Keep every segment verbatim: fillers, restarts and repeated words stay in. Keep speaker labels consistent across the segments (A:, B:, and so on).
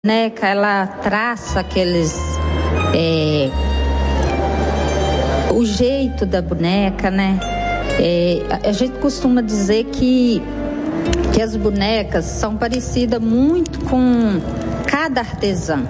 A: boneca, ela traça aqueles é, o jeito da boneca, né? É, a gente costuma dizer que que as bonecas são parecidas muito com cada artesão.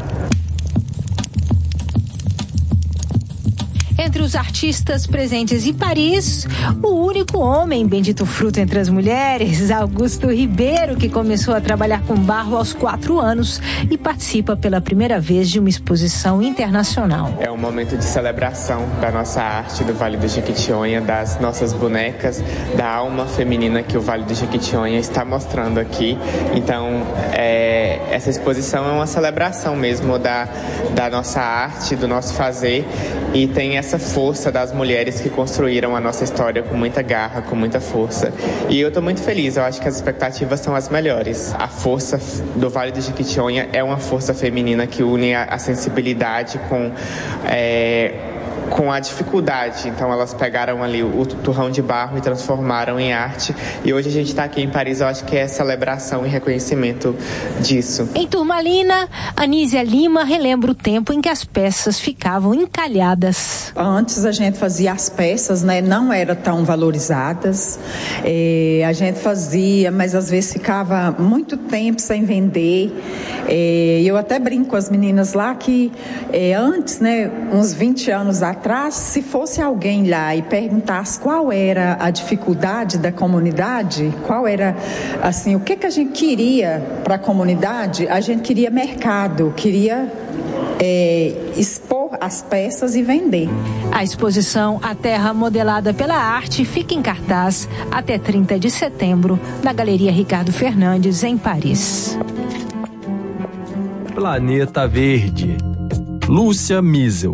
B: Entre os artistas presentes em Paris, o único homem bendito fruto entre as mulheres, Augusto Ribeiro, que começou a trabalhar com barro aos quatro anos e participa pela primeira vez de uma exposição internacional.
C: É um momento de celebração da nossa arte do Vale do Jequitinhonha, das nossas bonecas, da alma feminina que o Vale do Jequitinhonha está mostrando aqui. Então, é, essa exposição é uma celebração mesmo da, da nossa arte, do nosso fazer, e tem essa força das mulheres que construíram a nossa história com muita garra, com muita força. E eu estou muito feliz, eu acho que as expectativas são as melhores. A força do Vale do Jequitinhonha é uma força feminina que une a, a sensibilidade com... É, com a dificuldade. Então elas pegaram ali o turrão de barro e transformaram em arte, e hoje a gente está aqui em Paris, eu acho que é celebração e reconhecimento disso.
B: Em Turmalina, Anísia Lima relembra o tempo em que as peças ficavam encalhadas.
D: Antes a gente fazia as peças, né, não eram tão valorizadas, é, a gente fazia, mas às vezes ficava muito tempo sem vender. É, eu até brinco com as meninas lá que é, antes, né, uns vinte anos atrás, atrás, se fosse alguém lá e perguntasse qual era a dificuldade da comunidade, qual era, assim, o que que a gente queria para a comunidade, a gente queria mercado, queria é, expor as peças e vender.
B: A exposição A Terra Modelada pela Arte fica em cartaz até trinta de setembro na Galeria Ricardo Fernandes, em Paris.
E: Planeta Verde. Lúcia Miesel.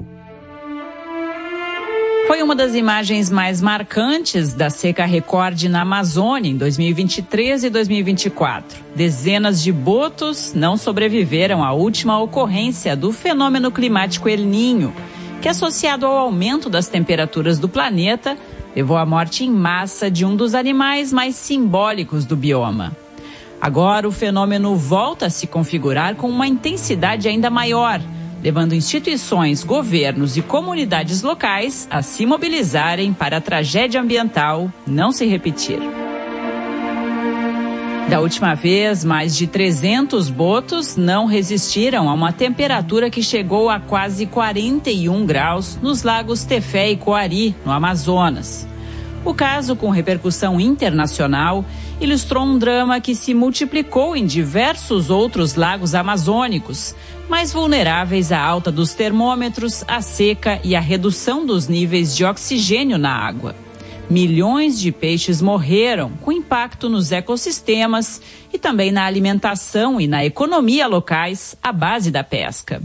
F: Foi uma das imagens mais marcantes da seca recorde na Amazônia em dois mil e vinte e três e dois mil e vinte e quatro. Dezenas de botos não sobreviveram à última ocorrência do fenômeno climático El Niño, que, associado ao aumento das temperaturas do planeta, levou à morte em massa de um dos animais mais simbólicos do bioma. Agora o fenômeno volta a se configurar com uma intensidade ainda maior, levando instituições, governos e comunidades locais a se mobilizarem para a tragédia ambiental não se repetir. Da última vez, mais de trezentos botos não resistiram a uma temperatura que chegou a quase quarenta e um graus nos lagos Tefé e Coari, no Amazonas. O caso, com repercussão internacional, ilustrou um drama que se multiplicou em diversos outros lagos amazônicos, mais vulneráveis à alta dos termômetros, à seca e à redução dos níveis de oxigênio na água. Milhões de peixes morreram, com impacto nos ecossistemas e também na alimentação e na economia locais à base da pesca.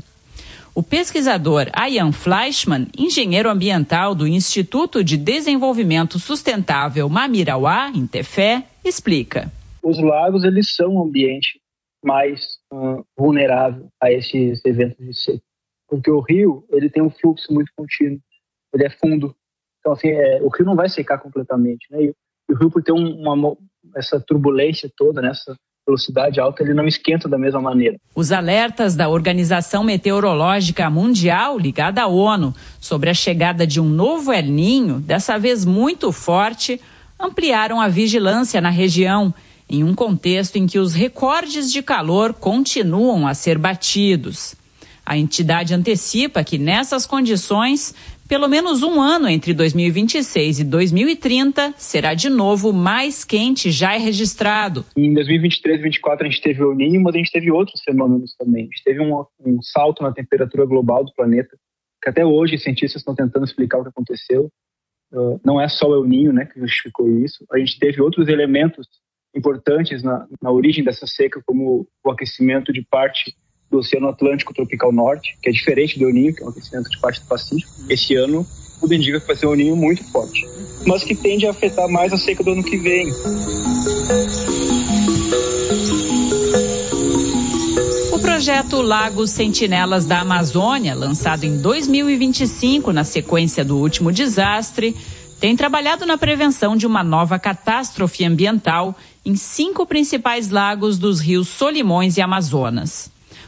F: O pesquisador Ian Fleischmann, engenheiro ambiental do Instituto de Desenvolvimento Sustentável Mamirauá, em Tefé, explica.
G: Os lagos, eles são um ambiente mais uh, vulnerável a esses eventos de seca, porque o rio, ele tem um fluxo muito contínuo, ele é fundo, então assim, é, o rio não vai secar completamente, né? E, e o rio, por ter um, uma, essa turbulência toda, né? Essa velocidade alta, ele não esquenta da mesma maneira.
F: Os alertas da Organização Meteorológica Mundial, ligada à ONU, sobre a chegada de um novo El Niño, dessa vez muito forte, ampliaram a vigilância na região, em um contexto em que os recordes de calor continuam a ser batidos. A entidade antecipa que, nessas condições, pelo menos um ano entre dois mil e vinte e seis e dois mil e trinta será de novo mais quente já é registrado.
G: Em dois mil e vinte e três e dois mil e vinte e quatro a gente teve o El Niño, mas a gente teve outros fenômenos também. A gente teve um, um salto na temperatura global do planeta, que até hoje os cientistas estão tentando explicar o que aconteceu. Uh, não é só o El Niño, né, que justificou isso. A gente teve outros elementos importantes na, na origem dessa seca, como o aquecimento de parte do Oceano Atlântico Tropical Norte, que é diferente do El Niño, que é um aquecimento de parte do Pacífico. Esse ano, tudo indica que vai ser um El Niño muito forte, mas que tende a afetar mais a seca do ano que vem.
F: O projeto Lagos Sentinelas da Amazônia, lançado em dois mil e vinte e cinco na sequência do último desastre, tem trabalhado na prevenção de uma nova catástrofe ambiental em cinco principais lagos dos rios Solimões e Amazonas.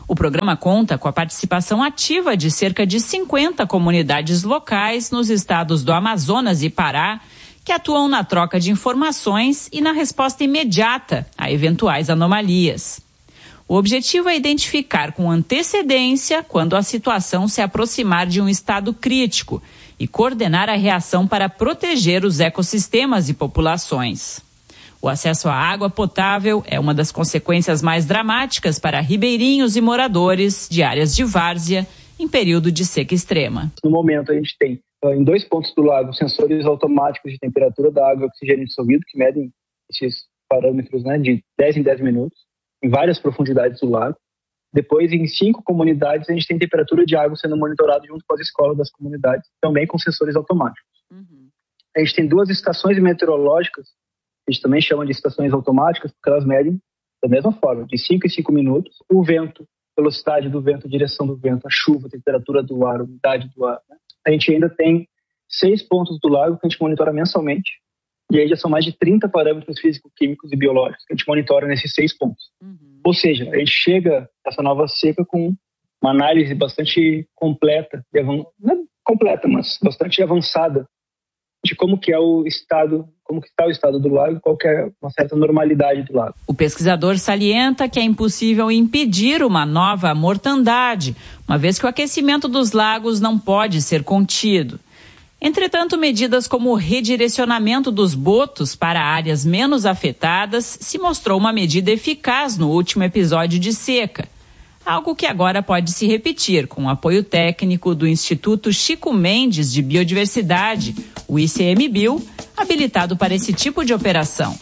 F: O programa conta com a participação ativa de cerca de cinquenta comunidades locais nos estados do Amazonas e Pará, que atuam na troca de informações e na resposta imediata a eventuais anomalias. O objetivo é identificar com antecedência quando a situação se aproximar de um estado crítico e coordenar a reação para proteger os ecossistemas e populações. O acesso à água potável é uma das consequências mais dramáticas para ribeirinhos e moradores de áreas de várzea em período de seca extrema.
G: No momento, a gente tem em dois pontos do lago sensores automáticos de temperatura da água e oxigênio dissolvido que medem esses parâmetros, né, de dez em dez minutos em várias profundidades do lago. Depois, em cinco comunidades, a gente tem temperatura de água sendo monitorada junto com as escolas das comunidades, também com sensores automáticos. Uhum. A gente tem duas estações meteorológicas, a gente também chama de estações automáticas, porque elas medem da mesma forma, de cinco em cinco minutos, o vento, velocidade do vento, direção do vento, a chuva, a temperatura do ar, a umidade do ar, né? A gente ainda tem seis pontos do lago que a gente monitora mensalmente, e aí já são mais de trinta parâmetros físico-químicos e biológicos que a gente monitora nesses seis pontos. Uhum. Ou seja, a gente chega a essa nova seca com uma análise bastante completa, não é completa, mas bastante avançada, de como que é o estado, como que está o estado do lago e qual que é uma certa normalidade do lago.
F: O pesquisador salienta que é impossível impedir uma nova mortandade, uma vez que o aquecimento dos lagos não pode ser contido. Entretanto, medidas como o redirecionamento dos botos para áreas menos afetadas se mostrou uma medida eficaz no último episódio de seca. Algo que agora pode se repetir com o apoio técnico do Instituto Chico Mendes de Biodiversidade, o I C M B I O, habilitado para esse tipo de operação.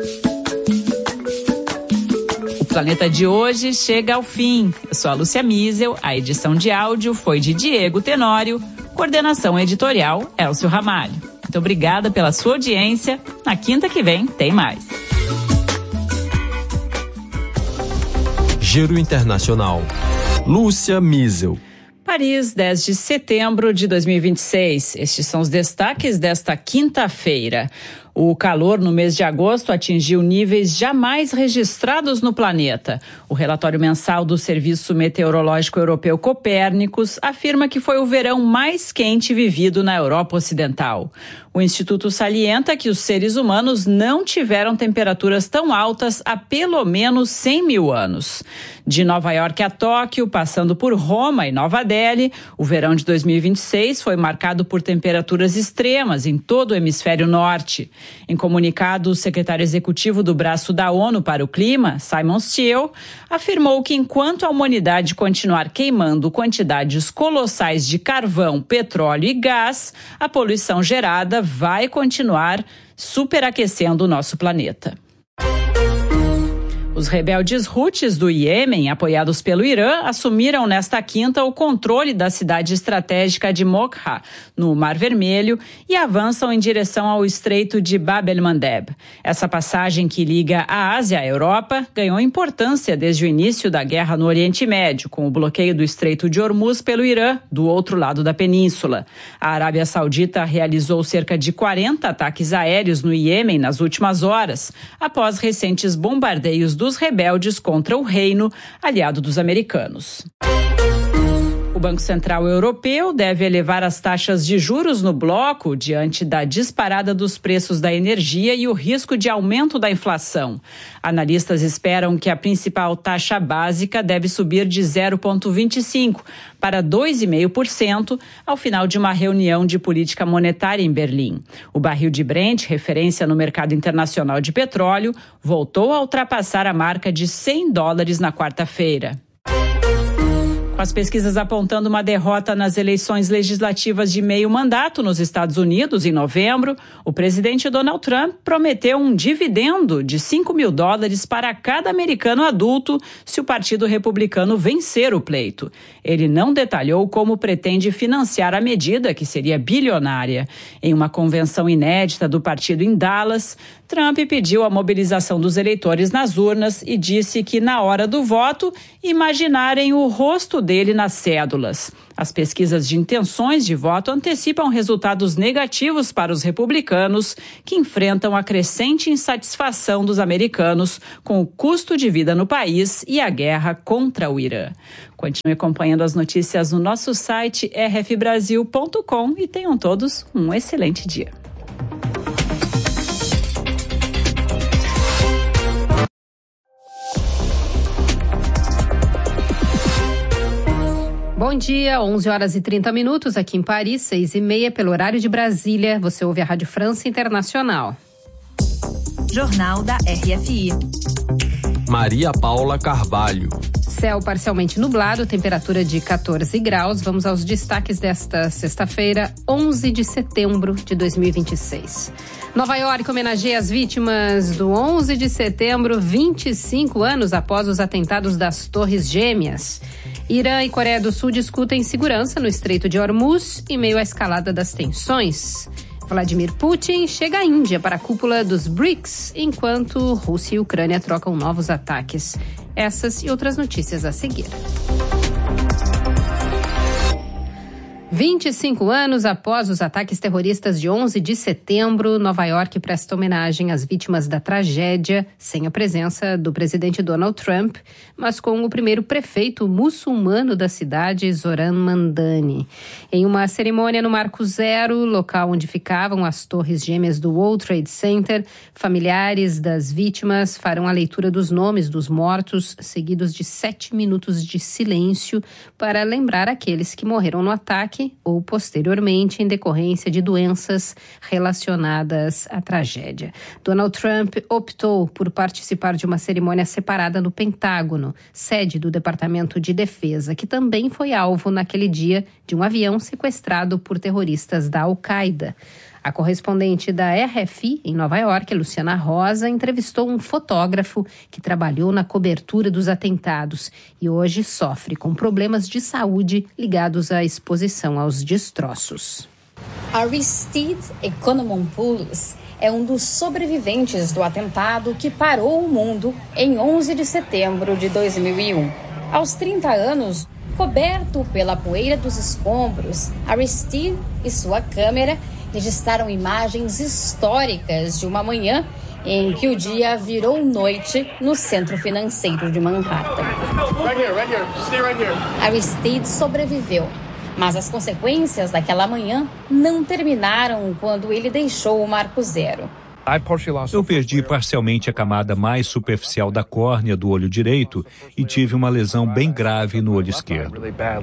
F: O Planeta de hoje chega ao fim. Eu sou a Lúcia Miesel, a edição de áudio foi de Diego Tenório, coordenação editorial Elcio Ramalho. Muito obrigada pela sua audiência. Na quinta que vem tem mais.
E: Giro Internacional. Lúcia Miesel.
F: Paris, dez de setembro de dois mil e vinte e seis. Estes são os destaques desta quinta-feira. O calor no mês de agosto atingiu níveis jamais registrados no planeta. O relatório mensal do Serviço Meteorológico Europeu Copérnicos afirma que foi o verão mais quente vivido na Europa Ocidental. O Instituto salienta que os seres humanos não tiveram temperaturas tão altas há pelo menos cem mil anos. De Nova York a Tóquio, passando por Roma e Nova Delhi, o verão de dois mil e vinte e seis foi marcado por temperaturas extremas em todo o hemisfério norte. Em comunicado, o secretário executivo do Braço da ONU para o Clima, Simon Stiell, afirmou que enquanto a humanidade continuar queimando quantidades colossais de carvão, petróleo e gás, a poluição gerada vai continuar superaquecendo o nosso planeta. Os rebeldes Houthis do Iêmen, apoiados pelo Irã, assumiram nesta quinta o controle da cidade estratégica de Mokha, no Mar Vermelho, e avançam em direção ao Estreito de Bab el-Mandeb. Essa passagem que liga a Ásia à Europa ganhou importância desde o início da guerra no Oriente Médio, com o bloqueio do Estreito de Hormuz pelo Irã, do outro lado da península. A Arábia Saudita realizou cerca de quarenta ataques aéreos no Iêmen nas últimas horas, após recentes bombardeios do dos rebeldes contra o reino, aliado dos americanos. O Banco Central Europeu deve elevar as taxas de juros no bloco diante da disparada dos preços da energia e o risco de aumento da inflação. Analistas esperam que a principal taxa básica deve subir de zero vírgula vinte e cinco para dois vírgula cinco por cento ao final de uma reunião de política monetária em Berlim. O barril de Brent, referência no mercado internacional de petróleo, voltou a ultrapassar a marca de cem dólares na quarta-feira. Com as pesquisas apontando uma derrota nas eleições legislativas de meio mandato nos Estados Unidos em novembro, o presidente Donald Trump prometeu um dividendo de cinco mil dólares para cada americano adulto se o Partido Republicano vencer o pleito. Ele não detalhou como pretende financiar a medida, que seria bilionária. Em uma convenção inédita do partido em Dallas, Trump pediu a mobilização dos eleitores nas urnas e disse que, na hora do voto, imaginarem o rosto dele nas cédulas. As pesquisas de intenções de voto antecipam resultados negativos para os republicanos, que enfrentam a crescente insatisfação dos americanos com o custo de vida no país e a guerra contra o Irã. Continue acompanhando as notícias no nosso site r f brasil ponto com e tenham todos um excelente dia.
H: Bom dia, onze horas e trinta minutos aqui em Paris, seis e meia pelo horário de Brasília. Você ouve a Rádio França Internacional.
B: Jornal da R F I.
E: Maria Paula Carvalho.
H: Céu parcialmente nublado, temperatura de quatorze graus. Vamos aos destaques desta sexta-feira, onze de setembro de dois mil e vinte e seis. Nova York homenageia as vítimas do onze de setembro, vinte e cinco anos após os atentados das Torres Gêmeas. Irã e Coreia do Sul discutem segurança no Estreito de Hormuz em meio à escalada das tensões. Vladimir Putin chega à Índia para a cúpula dos BRICS, enquanto Rússia e Ucrânia trocam novos ataques. Essas e outras notícias a seguir. vinte e cinco anos após os ataques terroristas de onze de setembro, Nova York presta homenagem às vítimas da tragédia, sem a presença do presidente Donald Trump, mas com o primeiro prefeito muçulmano da cidade, Zoran Mamdani. Em uma cerimônia no Marco Zero, local onde ficavam as torres gêmeas do World Trade Center, familiares das vítimas farão a leitura dos nomes dos mortos, seguidos de sete minutos de silêncio para lembrar aqueles que morreram no ataque ou posteriormente em decorrência de doenças relacionadas à tragédia. Donald Trump optou por participar de uma cerimônia separada no Pentágono, sede do Departamento de Defesa, que também foi alvo naquele dia de um avião sequestrado por terroristas da Al-Qaeda. A correspondente da R F I em Nova York, Luciana Rosa, entrevistou um fotógrafo que trabalhou na cobertura dos atentados e hoje sofre com problemas de saúde ligados à exposição aos destroços.
I: Aristide Economopoulos é um dos sobreviventes do atentado que parou o mundo em onze de setembro de dois mil e um. Aos trinta anos, coberto pela poeira dos escombros, Aristide e sua câmera registraram imagens históricas de uma manhã em que o dia virou noite no centro financeiro de Manhattan. Right here, right here. Stay right here. Aristide sobreviveu, mas as consequências daquela manhã não terminaram quando ele deixou o Marco Zero.
J: Eu perdi parcialmente a camada mais superficial da córnea do olho direito e tive uma lesão bem grave no olho esquerdo.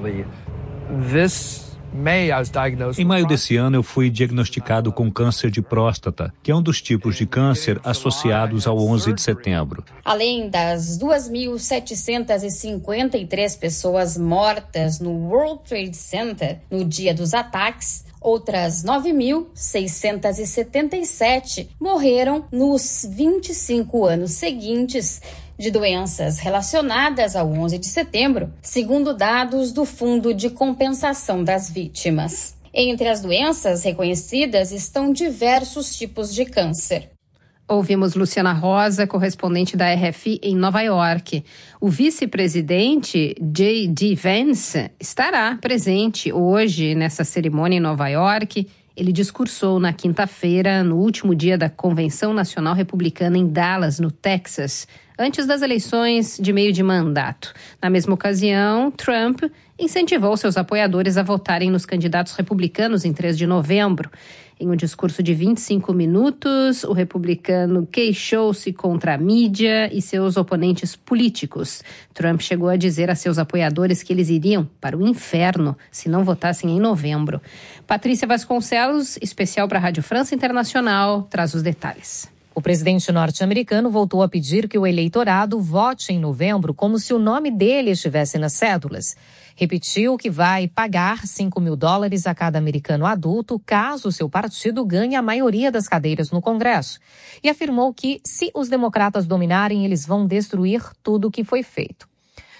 J: Em maio desse ano, eu fui diagnosticado com câncer de próstata, que é um dos tipos de câncer associados ao onze de setembro.
I: Além das duas mil setecentas e cinquenta e três pessoas mortas no World Trade Center no dia dos ataques, outras nove mil seiscentas e setenta e sete morreram nos vinte e cinco anos seguintes de doenças relacionadas ao onze de setembro, segundo dados do Fundo de Compensação das Vítimas. Entre as doenças reconhecidas estão diversos tipos de câncer.
H: Ouvimos Luciana Rosa, correspondente da R F I em Nova York. O vice-presidente J D Vance estará presente hoje nessa cerimônia em Nova York. Ele discursou na quinta-feira, no último dia da Convenção Nacional Republicana em Dallas, no Texas, antes das eleições de meio de mandato. Na mesma ocasião, Trump incentivou seus apoiadores a votarem nos candidatos republicanos em três de novembro. Em um discurso de vinte e cinco minutos, o republicano queixou-se contra a mídia e seus oponentes políticos. Trump chegou a dizer a seus apoiadores que eles iriam para o inferno se não votassem em novembro. Patrícia Vasconcelos, especial para a Rádio França Internacional, traz os detalhes.
K: O presidente norte-americano voltou a pedir que o eleitorado vote em novembro como se o nome dele estivesse nas cédulas. Repetiu que vai pagar cinco mil dólares a cada americano adulto caso seu partido ganhe a maioria das cadeiras no Congresso. E afirmou que, se os democratas dominarem, eles vão destruir tudo o que foi feito.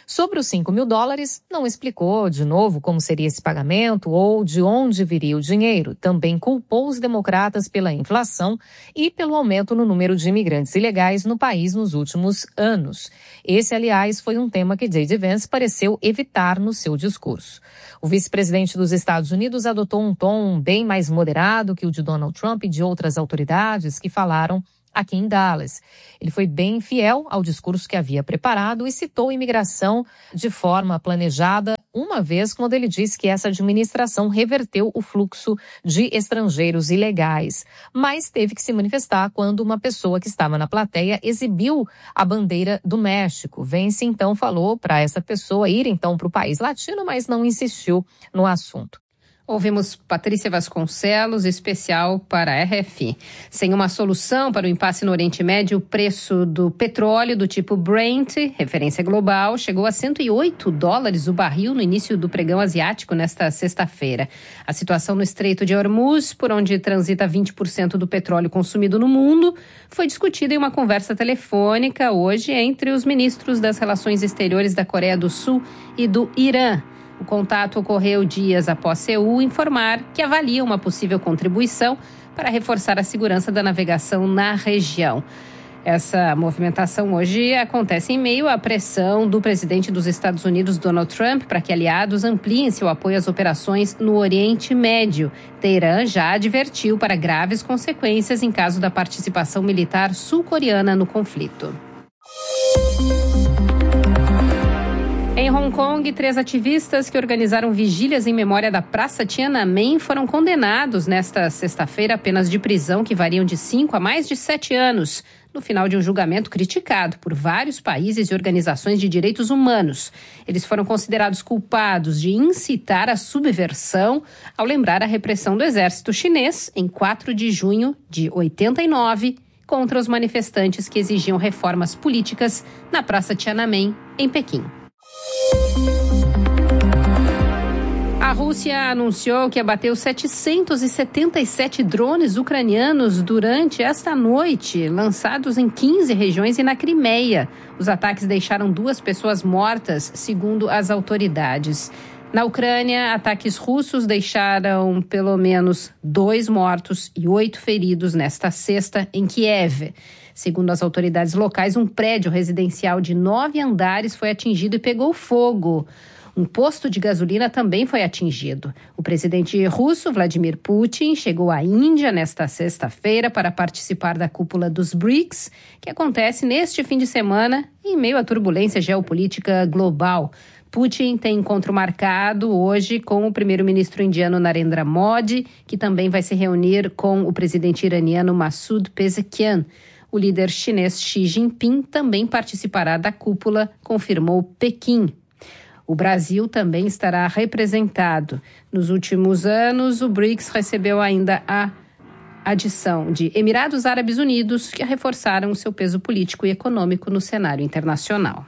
K: Sobre os cinco mil dólares, não explicou de novo como seria esse pagamento ou de onde viria o dinheiro. Também culpou os democratas pela inflação e pelo aumento no número de imigrantes ilegais no país nos últimos anos. Esse, aliás, foi um tema que J D Vance pareceu evitar no seu discurso. O vice-presidente dos Estados Unidos adotou um tom bem mais moderado que o de Donald Trump e de outras autoridades que falaram aqui em Dallas. Ele foi bem fiel ao discurso que havia preparado e citou a imigração de forma planejada, uma vez quando ele disse que essa administração reverteu o fluxo de estrangeiros ilegais. Mas teve que se manifestar quando uma pessoa que estava na plateia exibiu a bandeira do México. Vance, então, falou para essa pessoa ir, então, para o país latino, mas não insistiu no assunto.
H: Ouvimos Patrícia Vasconcelos, especial para a R F I. Sem uma solução para o impasse no Oriente Médio, o preço do petróleo do tipo Brent, referência global, chegou a cento e oito dólares o barril no início do pregão asiático nesta sexta-feira. A situação no Estreito de Hormuz, por onde transita vinte por cento do petróleo consumido no mundo, foi discutida em uma conversa telefônica hoje entre os ministros das Relações Exteriores da Coreia do Sul e do Irã. O contato ocorreu dias após Seul informar que avalia uma possível contribuição para reforçar a segurança da navegação na região. Essa movimentação hoje acontece em meio à pressão do presidente dos Estados Unidos, Donald Trump, para que aliados ampliem seu apoio às operações no Oriente Médio. Teherã já advertiu para graves consequências em caso da participação militar sul-coreana no conflito. Em Hong Kong, três ativistas que organizaram vigílias em memória da Praça Tiananmen foram condenados nesta sexta-feira a penas de prisão que variam de cinco a mais de sete anos, no final de um julgamento criticado por vários países e organizações de direitos humanos. Eles foram considerados culpados de incitar a subversão ao lembrar a repressão do exército chinês em quatro de junho de oitenta e nove contra os manifestantes que exigiam reformas políticas na Praça Tiananmen, em Pequim. A Rússia anunciou que abateu setecentos e setenta e sete drones ucranianos durante esta noite, lançados em quinze regiões e na Crimeia. Os ataques deixaram duas pessoas mortas, segundo as autoridades. Na Ucrânia, ataques russos deixaram pelo menos dois mortos e oito feridos nesta sexta em Kiev. Segundo as autoridades locais, um prédio residencial de nove andares foi atingido e pegou fogo. Um posto de gasolina também foi atingido. O presidente russo, Vladimir Putin, chegou à Índia nesta sexta-feira para participar da cúpula dos BRICS, que acontece neste fim de semana em meio à turbulência geopolítica global. Putin tem encontro marcado hoje com o primeiro-ministro indiano Narendra Modi, que também vai se reunir com o presidente iraniano Massoud Pezeshkian. O líder chinês Xi Jinping também participará da cúpula, confirmou Pequim. O Brasil também estará representado. Nos últimos anos, o BRICS recebeu ainda a adição de Emirados Árabes Unidos, que reforçaram o seu peso político e econômico no cenário internacional.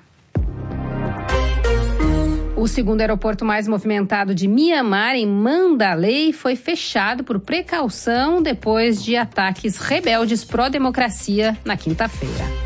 H: O segundo aeroporto mais movimentado de Mianmar, em Mandalay, foi fechado por precaução depois de ataques rebeldes pró-democracia na quinta-feira.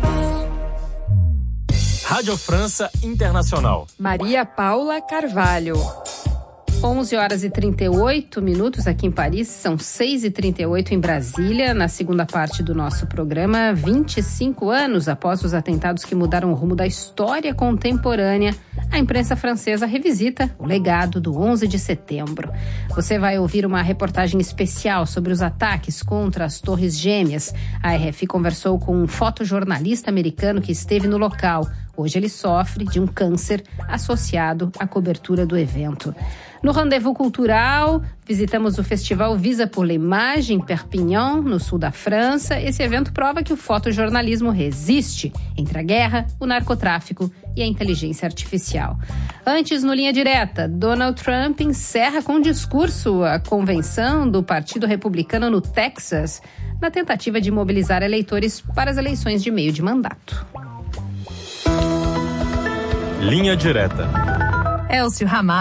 E: Rádio França Internacional.
L: Maria Paula Carvalho.
H: onze horas e trinta e oito minutos aqui em Paris, são seis e trinta e oito em Brasília. Na segunda parte do nosso programa, vinte e cinco anos após os atentados que mudaram o rumo da história contemporânea, a imprensa francesa revisita o legado do onze de setembro. Você vai ouvir uma reportagem especial sobre os ataques contra as Torres Gêmeas. A R F I conversou com um fotojornalista americano que esteve no local. Hoje ele sofre de um câncer associado à cobertura do evento. No Rendezvous Cultural, visitamos o festival Visa pour l'Image, em Perpignan, no sul da França. Esse evento prova que o fotojornalismo resiste entre a guerra, o narcotráfico e a inteligência artificial. Antes, no Linha Direta, Donald Trump encerra com um discurso a convenção do Partido Republicano no Texas, na tentativa de mobilizar eleitores para as eleições de meio de mandato.
E: Linha Direta.
M: Elcio Ramalho.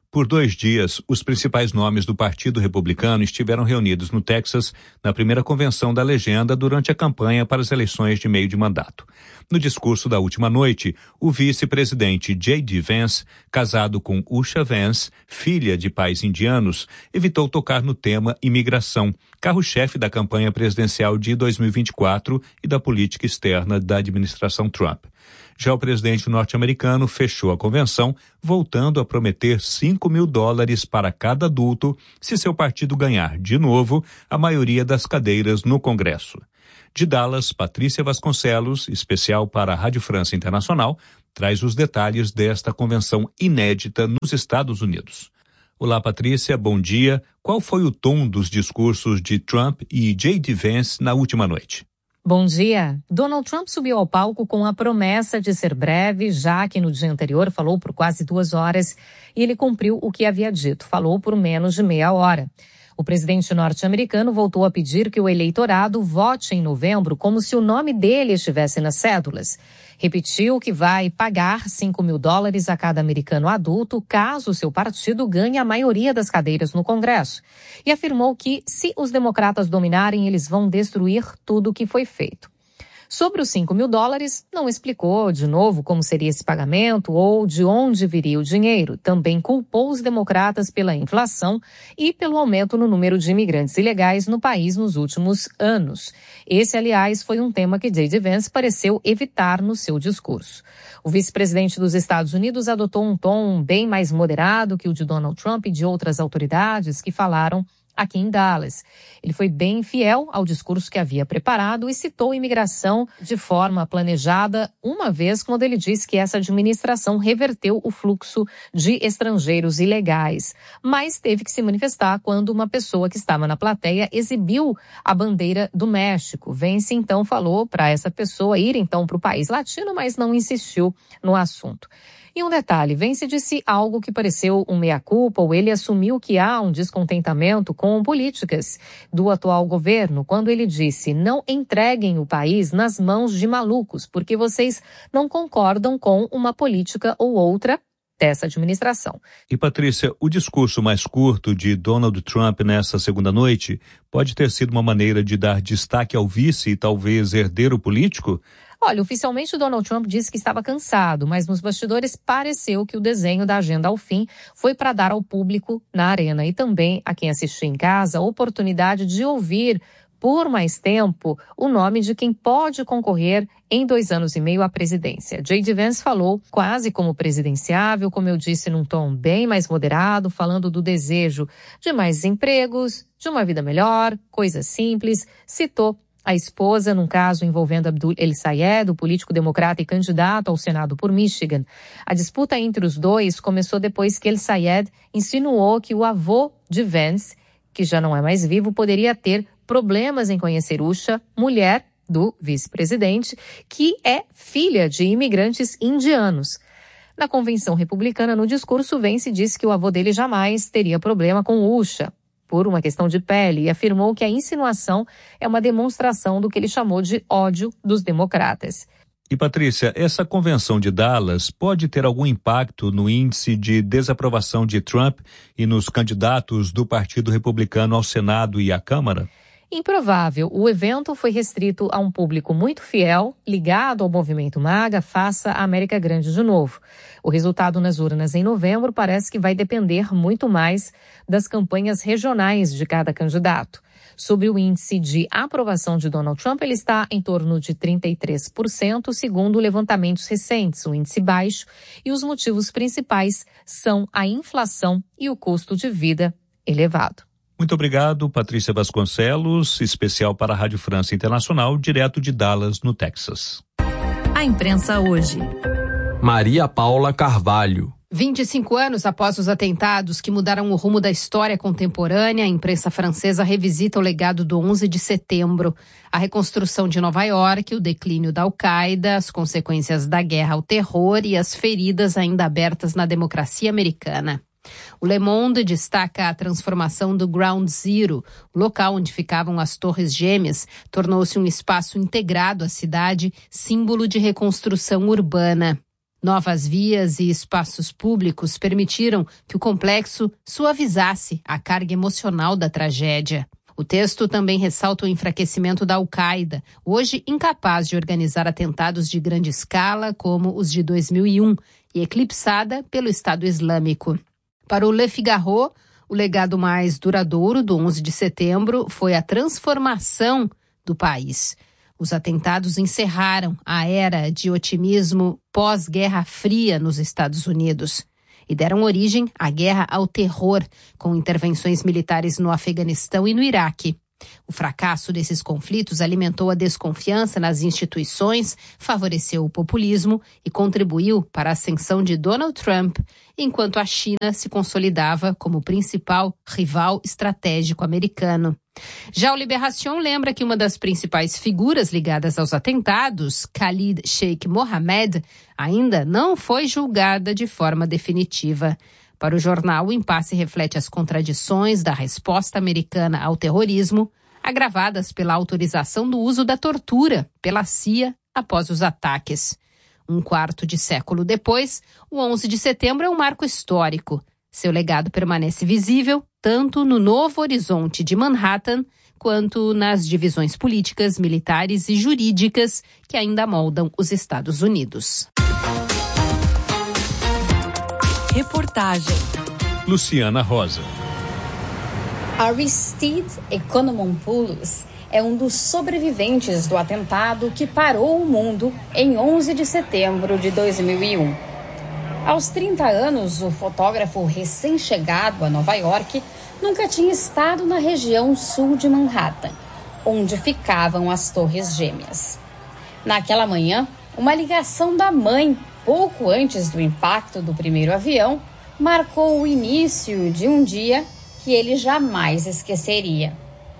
J: Por dois dias, os principais nomes do Partido Republicano estiveram reunidos no Texas na primeira convenção da legenda durante a campanha para as eleições de meio de mandato. No discurso da última noite, o vice-presidente J D Vance, casado com Usha Vance, filha de pais indianos, evitou tocar no tema imigração, carro-chefe da campanha presidencial de dois mil e vinte e quatro e da política externa da administração Trump. Já o presidente norte-americano fechou a convenção, voltando a prometer cinco mil dólares para cada adulto se seu partido ganhar, de novo, a maioria das cadeiras no Congresso. De Dallas, Patrícia Vasconcelos, especial para a Rádio França Internacional, traz os detalhes desta convenção inédita nos Estados Unidos. Olá, Patrícia, bom dia. Qual foi o tom dos discursos de Trump e J D Vance na última noite?
K: Bom dia. Donald Trump subiu ao palco com a promessa de ser breve, já que no dia anterior falou por quase duas horas e ele cumpriu o que havia dito, falou por menos de meia hora. O presidente norte-americano voltou a pedir que o eleitorado vote em novembro como se o nome dele estivesse nas cédulas. Repetiu que vai pagar cinco mil dólares a cada americano adulto caso seu partido ganhe a maioria das cadeiras no Congresso. E afirmou que, se os democratas dominarem, eles vão destruir tudo o que foi feito. Sobre os cinco mil dólares, não explicou de novo como seria esse pagamento ou de onde viria o dinheiro. Também culpou os democratas pela inflação e pelo aumento no número de imigrantes ilegais no país nos últimos anos. Esse, aliás, foi um tema que J D Vance pareceu evitar no seu discurso. O vice-presidente dos Estados Unidos adotou um tom bem mais moderado que o de Donald Trump e de outras autoridades que falaram aqui em Dallas. Ele foi bem fiel ao discurso que havia preparado e citou a imigração de forma planejada, uma vez quando ele disse que essa administração reverteu o fluxo de estrangeiros ilegais. Mas teve que se manifestar quando uma pessoa que estava na plateia exibiu a bandeira do México. Vance, então, falou para essa pessoa ir, então, para o país latino, mas não insistiu no assunto. E um detalhe, Vance disse algo que pareceu um meia-culpa, ou ele assumiu que há um descontentamento com políticas do atual governo, quando ele disse: não entreguem o país nas mãos de malucos, porque vocês não concordam com uma política ou outra dessa administração.
J: E, Patrícia, o discurso mais curto de Donald Trump nessa segunda noite pode ter sido uma maneira de dar destaque ao vice e talvez herdeiro político?
K: Olha, oficialmente Donald Trump disse que estava cansado, mas nos bastidores pareceu que o desenho da agenda ao fim foi para dar ao público na arena e também a quem assistiu em casa a oportunidade de ouvir por mais tempo o nome de quem pode concorrer em dois anos e meio à presidência. J D Vance falou quase como presidenciável, como eu disse, num tom bem mais moderado, falando do desejo de mais empregos, de uma vida melhor, coisas simples, citou a esposa num caso envolvendo Abdul El-Sayed, o político democrata e candidato ao Senado por Michigan. A disputa entre os dois começou depois que El-Sayed insinuou que o avô de Vance, que já não é mais vivo, poderia ter problemas em conhecer Usha, mulher do vice-presidente, que é filha de imigrantes indianos. Na convenção republicana, no discurso, Vance disse que o avô dele jamais teria problema com Usha por uma questão de pele e afirmou que a insinuação é uma demonstração do que ele chamou de ódio dos democratas.
J: E, Patrícia, essa convenção de Dallas pode ter algum impacto no índice de desaprovação de Trump e nos candidatos do Partido Republicano ao Senado e à Câmara?
K: Improvável. O evento foi restrito a um público muito fiel, ligado ao movimento MAGA, Faça a América Grande de Novo. O resultado nas urnas em novembro parece que vai depender muito mais das campanhas regionais de cada candidato. Sobre o índice de aprovação de Donald Trump, ele está em torno de trinta e três por cento, segundo levantamentos recentes, um índice baixo, e os motivos principais são a inflação e o custo de vida elevado.
J: Muito obrigado, Patrícia Vasconcelos, especial para a Rádio França Internacional, direto de Dallas, no Texas.
H: A imprensa hoje.
E: Maria Paula Carvalho.
H: vinte e cinco anos após os atentados que mudaram o rumo da história contemporânea, a imprensa francesa revisita o legado do onze de setembro. A reconstrução de Nova York, o declínio da Al-Qaeda, as consequências da guerra ao terror e as feridas ainda abertas na democracia americana. O Le Monde destaca a transformação do Ground Zero, o local onde ficavam as Torres Gêmeas, tornou-se um espaço integrado à cidade, símbolo de reconstrução urbana. Novas vias e espaços públicos permitiram que o complexo suavizasse a carga emocional da tragédia. O texto também ressalta o enfraquecimento da Al-Qaeda, hoje incapaz de organizar atentados de grande escala como os de dois mil e um e eclipsada pelo Estado Islâmico. Para o Le Figaro, o legado mais duradouro do onze de setembro foi a transformação do país. Os atentados encerraram a era de otimismo pós-Guerra Fria nos Estados Unidos e deram origem à guerra ao terror, com intervenções militares no Afeganistão e no Iraque. O fracasso desses conflitos alimentou a desconfiança nas instituições, favoreceu o populismo e contribuiu para a ascensão de Donald Trump, enquanto a China se consolidava como principal rival estratégico americano. Já o Libération lembra que uma das principais figuras ligadas aos atentados, Khalid Sheikh Mohammed, ainda não foi julgada de forma definitiva. Para o jornal, o impasse reflete as contradições da resposta americana ao terrorismo, agravadas pela autorização do uso da tortura pela C I A após os ataques. Um quarto de século depois, o onze de setembro é um marco histórico. Seu legado permanece visível tanto no novo horizonte de Manhattan quanto nas divisões políticas, militares e jurídicas que ainda moldam os Estados Unidos.
L: Reportagem
J: Luciana Rosa.
I: Aristide Economopoulos é um dos sobreviventes do atentado que parou o mundo em onze de setembro de dois mil e um. Aos trinta anos, o fotógrafo recém-chegado a Nova York nunca tinha estado na região sul de Manhattan, onde ficavam as Torres Gêmeas. Naquela manhã, uma ligação da mãe, pouco antes do impacto do primeiro avião, marcou o início de um dia que ele jamais esqueceria.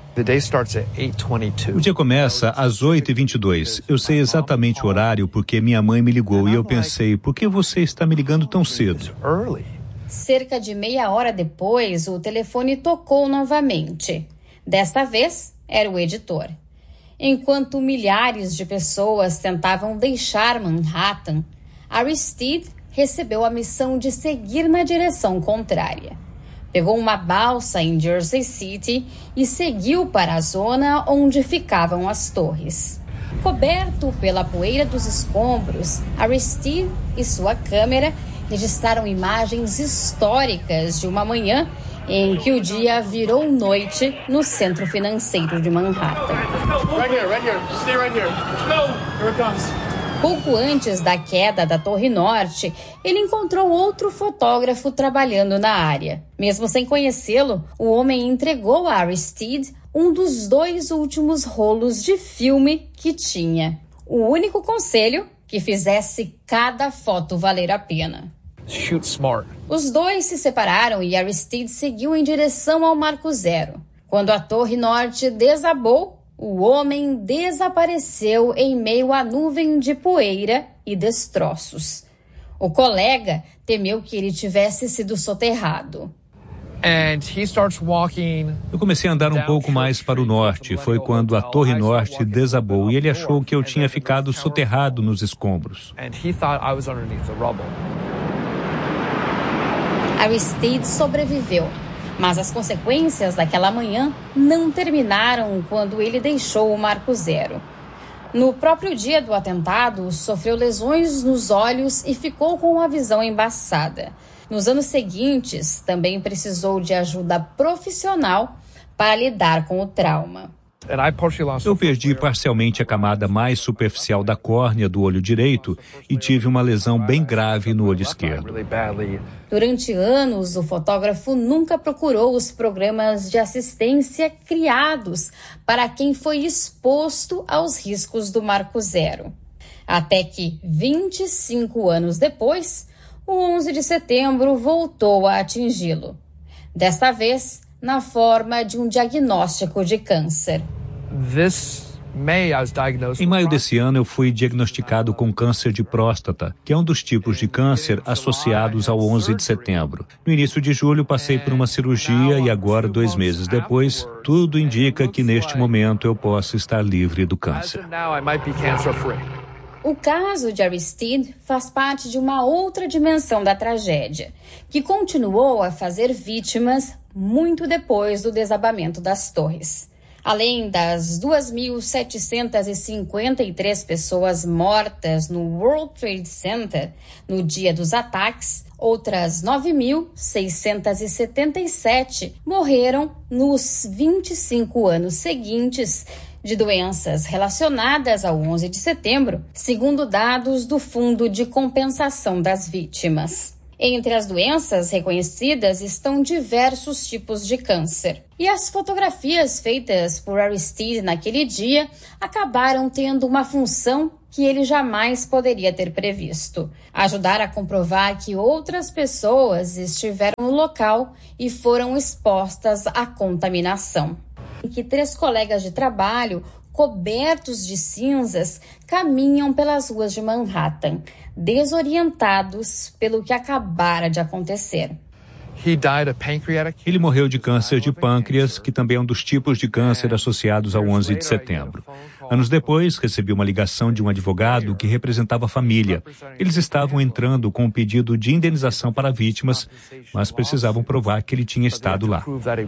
J: O dia começa às oito e vinte e dois. Eu sei exatamente o horário porque minha mãe me ligou e eu pensei, por que você está me ligando tão cedo?
I: Cerca de meia hora depois, o telefone tocou novamente. Desta vez, era o editor. Enquanto milhares de pessoas tentavam deixar Manhattan, Aristide recebeu a missão de seguir na direção contrária. Pegou uma balsa em Jersey City e seguiu para a zona onde ficavam as torres. Coberto pela poeira dos escombros, Aristide e sua câmera registraram imagens históricas de uma manhã em que o dia virou noite no centro financeiro de Manhattan. Pouco antes da queda da Torre Norte, ele encontrou outro fotógrafo trabalhando na área. Mesmo sem conhecê-lo, o homem entregou a Aristide um dos dois últimos rolos de filme que tinha. O único conselho: que fizesse cada foto valer a pena.
M: Shoot smart.
I: Os dois se separaram e Aristide seguiu em direção ao Marco Zero. Quando a Torre Norte desabou, o homem desapareceu em meio à nuvem de poeira e destroços. O colega temeu que ele tivesse sido soterrado.
J: Eu comecei a andar um pouco mais para o norte. Foi quando a Torre Norte desabou e ele achou que eu tinha ficado soterrado nos escombros.
I: Aristide sobreviveu, mas as consequências daquela manhã não terminaram quando ele deixou o Marco Zero. No próprio dia do atentado, sofreu lesões nos olhos e ficou com a visão embaçada. Nos anos seguintes, também precisou de ajuda profissional para lidar com o trauma.
J: Eu perdi parcialmente a camada mais superficial da córnea do olho direito e tive uma lesão bem grave no olho esquerdo.
I: Durante anos, o fotógrafo nunca procurou os programas de assistência criados para quem foi exposto aos riscos do Marco Zero. Até que, vinte e cinco anos depois, o onze de setembro voltou a atingi-lo. Desta vez, na forma de um diagnóstico de câncer.
J: Em maio desse ano, eu fui diagnosticado com câncer de próstata, que é um dos tipos de câncer associados ao onze de setembro. No início de julho, passei por uma cirurgia e agora, dois meses depois, tudo indica que neste momento eu posso estar livre do câncer.
I: O caso de Aristide faz parte de uma outra dimensão da tragédia, que continuou a fazer vítimas muito depois do desabamento das torres. Além das duas mil setecentas e cinquenta e três pessoas mortas no World Trade Center no dia dos ataques, outras nove mil seiscentas e setenta e sete morreram nos vinte e cinco anos seguintes de doenças relacionadas ao onze de setembro, segundo dados do Fundo de Compensação das Vítimas. Entre as doenças reconhecidas estão diversos tipos de câncer. E as fotografias feitas por Aristide naquele dia acabaram tendo uma função que ele jamais poderia ter previsto: ajudar a comprovar que outras pessoas estiveram no local e foram expostas à contaminação. Em que três colegas de trabalho, cobertos de cinzas, caminham pelas ruas de Manhattan, desorientados pelo que acabara de acontecer.
J: Ele morreu de câncer de pâncreas, que também é um dos tipos de câncer associados ao onze de setembro. Anos depois, recebi uma ligação de um advogado que representava a família. Eles estavam entrando com um pedido de indenização para vítimas, mas precisavam provar que ele tinha estado lá.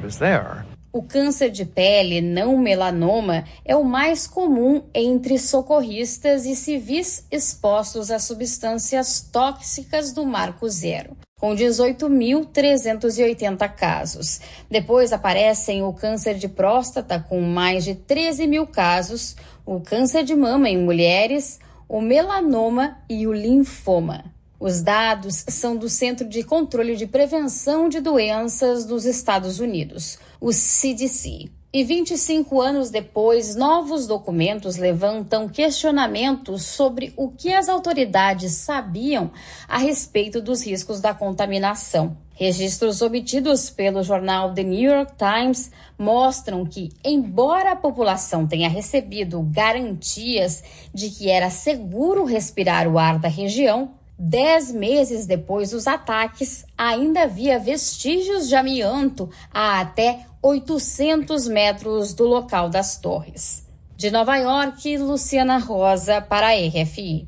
I: O câncer de pele não melanoma é o mais comum entre socorristas e civis expostos a substâncias tóxicas do Marco Zero, com dezoito mil trezentos e oitenta casos. Depois aparecem o câncer de próstata, com mais de treze mil casos, o câncer de mama em mulheres, o melanoma e o linfoma. Os dados são do Centro de Controle de Prevenção de Doenças dos Estados Unidos, o C D C. E vinte e cinco anos depois, novos documentos levantam questionamentos sobre o que as autoridades sabiam a respeito dos riscos da contaminação. Registros obtidos pelo jornal The New York Times mostram que, embora a população tenha recebido garantias de que era seguro respirar o ar da região, Dez meses depois dos ataques, ainda havia vestígios de amianto a até oitocentos metros do local das torres. De Nova York, Luciana Rosa para a R F I.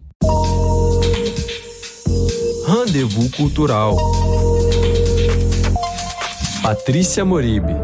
E: Rendezvous Cultural. Patrícia Moribe.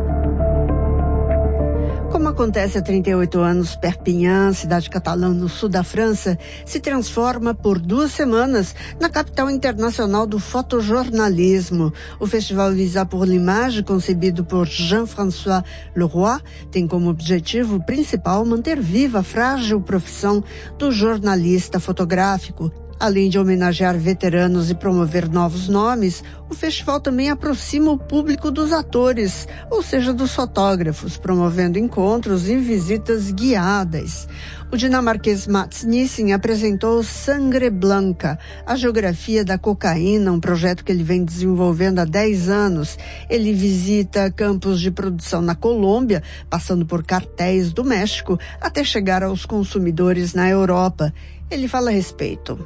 M: Como acontece há trinta e oito anos, Perpignan, cidade catalã no sul da França, se transforma por duas semanas na capital internacional do fotojornalismo. O festival Visa pour l'Image, concebido por Jean-François Leroy, tem como objetivo principal manter viva a frágil profissão do jornalista fotográfico. Além de homenagear veteranos e promover novos nomes, o festival também aproxima o público dos atores, ou seja, dos fotógrafos, promovendo encontros e visitas guiadas. O dinamarquês Mats Nissen apresentou Sangre Blanca, a geografia da cocaína, um projeto que ele vem desenvolvendo há dez anos. Ele visita campos de produção na Colômbia, passando por cartéis do México, até chegar aos consumidores na Europa. Ele fala a respeito.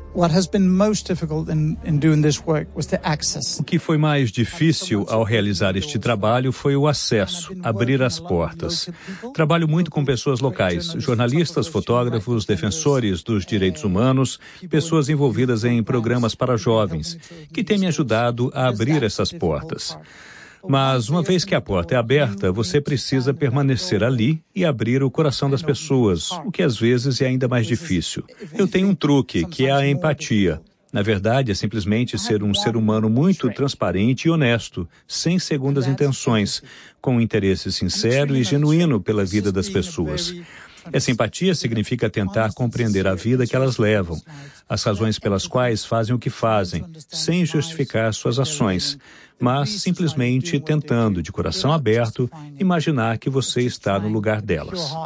J: O que foi mais difícil ao realizar este trabalho foi o acesso, abrir as portas. Trabalho muito com pessoas locais, jornalistas, fotógrafos, defensores dos direitos humanos, pessoas envolvidas em programas para jovens, que têm me ajudado a abrir essas portas. Mas uma vez que a porta é aberta, você precisa permanecer ali e abrir o coração das pessoas, o que às vezes é ainda mais difícil. Eu tenho um truque, que é a empatia. Na verdade, é simplesmente ser um ser humano muito transparente e honesto, sem segundas intenções, com um interesse sincero e genuíno pela vida das pessoas. Essa empatia significa tentar compreender a vida que elas levam, as razões pelas quais fazem o que fazem, sem justificar suas ações, mas simplesmente tentando, de coração aberto, imaginar que você está no lugar delas.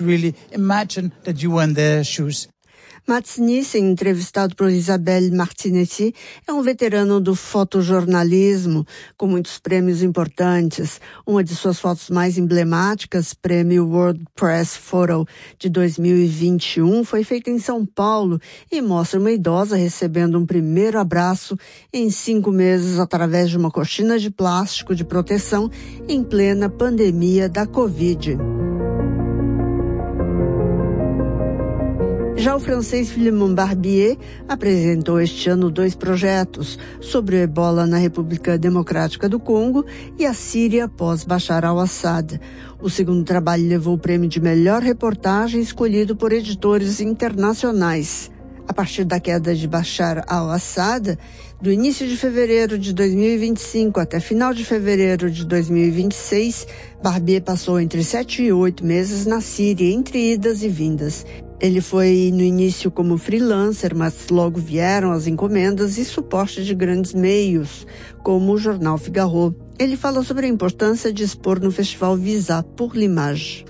M: Mats Nissen, entrevistado por Isabelle Martinetti, é um veterano do fotojornalismo, com muitos prêmios importantes. Uma de suas fotos mais emblemáticas, prêmio World Press Photo de dois mil e vinte e um, foi feita em São Paulo e mostra uma idosa recebendo um primeiro abraço em cinco meses através de uma cortina de plástico de proteção em plena pandemia da Covid. Já o francês Philemon Barbier apresentou este ano dois projetos sobre o ebola na República Democrática do Congo e a Síria pós Bashar al-Assad. O segundo trabalho levou o prêmio de melhor reportagem escolhido por editores internacionais. A partir da queda de Bashar al-Assad, do início de fevereiro de dois mil e vinte e cinco até final de fevereiro de dois mil e vinte e seis, Barbier passou entre sete e oito meses na Síria, entre idas e vindas. Ele foi no início como freelancer, mas logo vieram as encomendas e suporte de grandes meios, como o jornal Figaro. Ele fala sobre a importância de expor no festival Visa pour l'Image.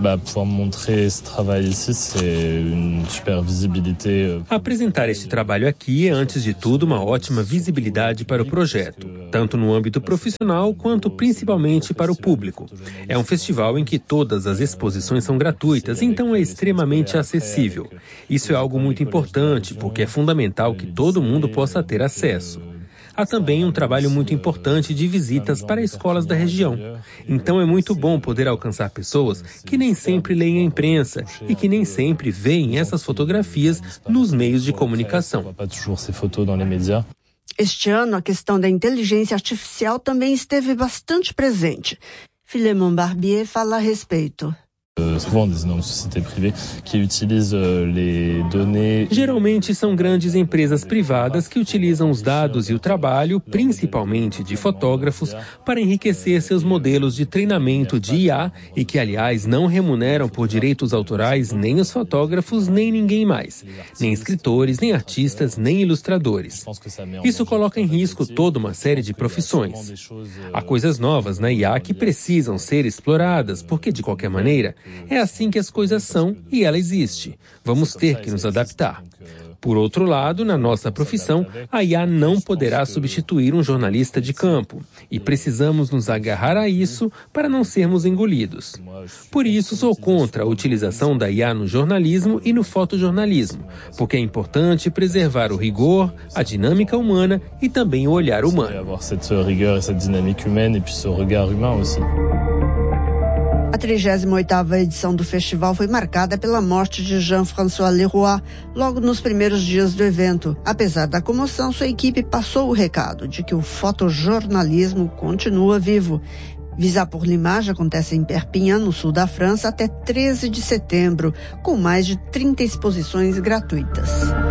N: Apresentar esse trabalho aqui é, antes de tudo, uma ótima visibilidade para o projeto, tanto no âmbito profissional quanto principalmente para o público. É um festival em que todas as exposições são gratuitas, então é extremamente acessível. Isso é algo muito importante, porque é fundamental que todo mundo possa ter acesso. Há também um trabalho muito importante de visitas para escolas da região. Então é muito bom poder alcançar pessoas que nem sempre leem a imprensa e que nem sempre veem essas fotografias nos meios de comunicação.
M: Este ano, a questão da inteligência artificial também esteve bastante presente. Philemon Barbier fala a respeito.
N: Geralmente são grandes empresas privadas que utilizam os dados e o trabalho, principalmente de fotógrafos, para enriquecer seus modelos de treinamento de I A e que, aliás, não remuneram por direitos autorais nem os fotógrafos, nem ninguém mais, nem escritores, nem artistas, nem ilustradores. Isso coloca em risco toda uma série de profissões. Há coisas novas na I A que precisam ser exploradas, porque, de qualquer maneira, é assim que as coisas são e ela existe. Vamos ter que nos adaptar. Por outro lado, na nossa profissão, a I A não poderá substituir um jornalista de campo. E precisamos nos agarrar a isso para não sermos engolidos. Por isso, sou contra a utilização da I A no jornalismo e no fotojornalismo, porque é importante preservar o rigor, a dinâmica humana e também o olhar humano.
M: A trigésima oitava edição do festival foi marcada pela morte de Jean-François Leroy, logo nos primeiros dias do evento. Apesar da comoção, sua equipe passou o recado de que o fotojornalismo continua vivo. Visa pour l'Image acontece em Perpignan, no sul da França, até treze de setembro, com mais de trinta exposições gratuitas.